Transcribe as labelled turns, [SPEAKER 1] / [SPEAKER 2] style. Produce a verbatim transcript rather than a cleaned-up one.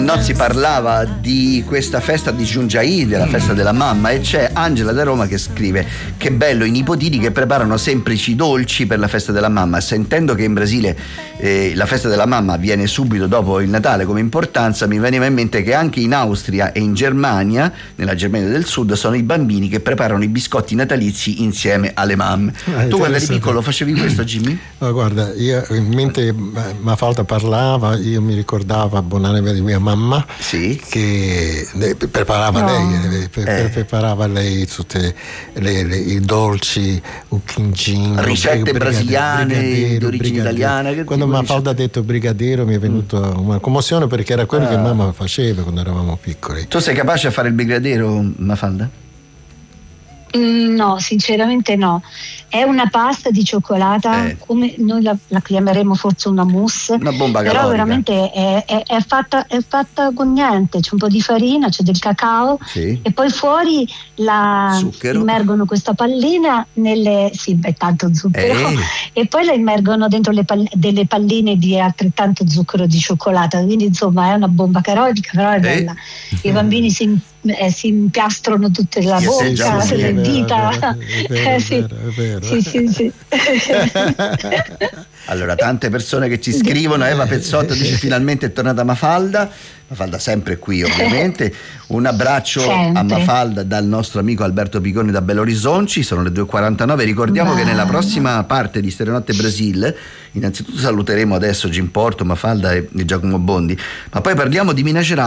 [SPEAKER 1] Nozzi parlava di questa festa di Jungiaì, della festa della mamma, e c'è Angela da Roma che scrive: che bello i nipotini che preparano semplici dolci per la festa della mamma. Sentendo che in Brasile eh, la festa della mamma avviene subito dopo il Natale come importanza, mi veniva in mente che anche in Austria e in Germania, nella Germania del Sud, sono i bambini che preparano i biscotti natalizi insieme alle mamme.
[SPEAKER 2] Ah,
[SPEAKER 1] tu quando eri piccolo facevi questo, Jimmy?
[SPEAKER 2] Oh, guarda, io mentre Mafalda parlava io mi ricordavo Buonanima di mia mamma,
[SPEAKER 1] sì,
[SPEAKER 2] che preparava no. lei pre- eh. preparava lei tutte le, le, i dolci, un quingin,
[SPEAKER 1] ricette brasiliane di origine italiana.
[SPEAKER 2] Che quando Mafalda ha detto brigadero mi è venuta mm. una commozione, perché era quello ah. che mamma faceva quando eravamo piccoli.
[SPEAKER 1] Tu sei capace a fare il brigadero, Mafalda?
[SPEAKER 3] Mm, no, sinceramente no. È una pasta di cioccolata, eh. come noi la, la chiameremo forse una mousse,
[SPEAKER 1] una bomba calorica.
[SPEAKER 3] Però veramente è, è, è, fatta, è fatta con niente, c'è un po' di farina, c'è del cacao,
[SPEAKER 1] sì.
[SPEAKER 3] E poi fuori la
[SPEAKER 1] zucchero.
[SPEAKER 3] Immergono questa pallina nelle sì, beh, tanto zucchero,
[SPEAKER 1] eh.
[SPEAKER 3] e poi la immergono dentro le pall- delle palline di altrettanto zucchero di cioccolata, quindi insomma è una bomba calorica, però è bella. Eh. I bambini si Eh, si impiastrano tutte la
[SPEAKER 1] Io
[SPEAKER 3] bocca,
[SPEAKER 1] sì,
[SPEAKER 3] le
[SPEAKER 1] è
[SPEAKER 3] dita.
[SPEAKER 2] È vero,
[SPEAKER 3] eh, sì.
[SPEAKER 2] è vero, è vero.
[SPEAKER 3] Sì, sì, sì.
[SPEAKER 1] Allora, tante persone che ci scrivono. Eva Pezzotto dice: finalmente è tornata Mafalda. Mafalda sempre qui, ovviamente. Un abbraccio sempre a Mafalda dal nostro amico Alberto Piconi da Belo Horizonte. Sono le due e quarantanove. Ricordiamo Ma... che nella prossima parte di Stereonotte Brasil innanzitutto saluteremo adesso Jim Porto, Mafalda e Giacomo Bondi, ma poi parliamo di Minas Gerais.